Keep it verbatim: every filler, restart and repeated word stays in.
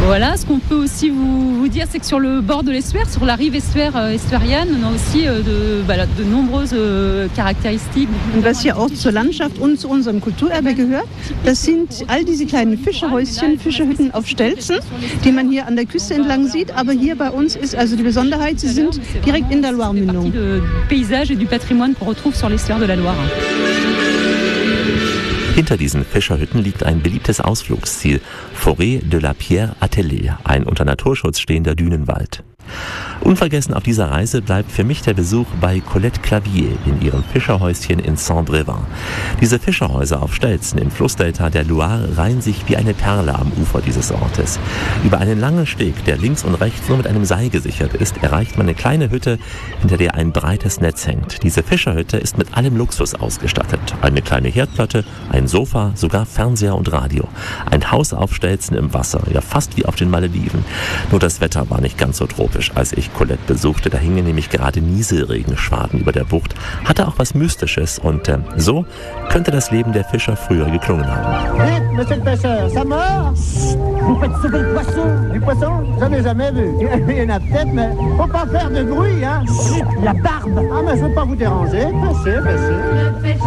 Voilà, ce qu'on peut aussi vous, vous dire, c'est que sur le bord de l'estuaire, sur la rive estuaire, äh, estuarienne, on a aussi äh, de, bah, de nombreuses äh, Charakteristiken. Und was hier auch zur Landschaft und zu unserem Kulturerbe gehört, das sind all diese kleinen Fischerhäuschen, Fischerhütten auf Stelzen, die man hier an der Küste entlang sieht. Aber hier bei uns ist also die Besonderheit, sie sind direkt in der Loire-Mündung. Du paysage et du patrimoine qu'on retrouve sur l'estuaire de la Loire. Hinter diesen Fischerhütten liegt ein beliebtes Ausflugsziel, Forêt de la Pierre Attelée, ein unter Naturschutz stehender Dünenwald. Unvergessen auf dieser Reise bleibt für mich der Besuch bei Colette Clavier in ihrem Fischerhäuschen in Saint-Brévin. Diese Fischerhäuser auf Stelzen im Flussdelta der Loire reihen sich wie eine Perle am Ufer dieses Ortes. Über einen langen Steg, der links und rechts nur mit einem Seil gesichert ist, erreicht man eine kleine Hütte, hinter der ein breites Netz hängt. Diese Fischerhütte ist mit allem Luxus ausgestattet. Eine kleine Herdplatte, ein Sofa, sogar Fernseher und Radio. Ein Haus auf Stelzen im Wasser, ja fast wie auf den Malediven. Nur das Wetter war nicht ganz so tropisch, als ich Colette besuchte. Da hingen nämlich gerade Nieselregenschwaden über der Bucht. Hatte auch was Mystisches und äh, so könnte das Leben der Fischer früher geklungen haben. Vite, monsieur le pêcheur, ça mord? Vous faites sauver le poisson. Du poisson? J'en ai jamais vu. Il y en a peut-être, mais faut pas faire de bruit, hein? La barbe. Ah, mais je veux pas vous déranger. Pêchez, pêchez.